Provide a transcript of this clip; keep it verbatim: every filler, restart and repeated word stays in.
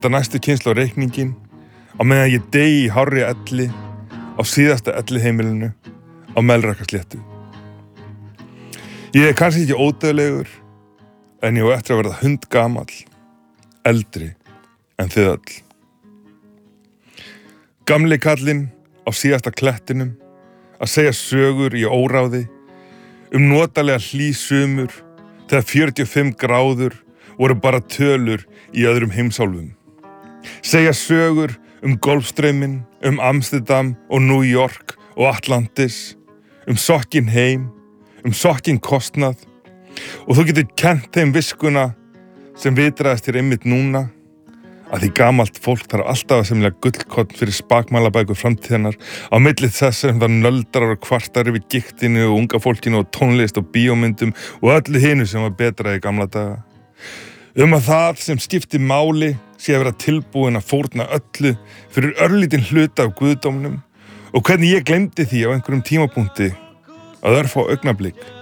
Það næstu kynslóð reikningin á meðan ég dey í hárri elli á síðasta elliheimilinu á Melrakkasléttu. Ég er kannski ekki ódauðlegur en ég á eftir að verða hundgamall, eldri en þið öll. Gamli kallinn á síðasta klettinum að segja sögur í óráði um notalega hlý sumur þegar fjörutíu og fimm gráður voru bara tölur í öðrum heimsálfum. Segja sögur um Golfstrauminn, um Amsterdam og New York og Atlantis, um sokkinn heim, um sokkinn kostnað og þú getur kennt þeim viskuna sem vitraðist þér einmitt núna að því gamalt fólk þarf alltaf að semja gullkorn fyrir spakmælabækur framtíðarinnar á milli þess sem það nöldrar og kvartar yfir giktinu og unga fólkinu og tónlist og bíómyndum og öllu hinu sem var betra í gamla daga. Um að það sem skiptir máli sé að vera tilbúin að fórna öllu fyrir örlítinn hluta af guðdómnum og hvernig ég gleymdi því á einhverjum tímapunkti að örfá augnablik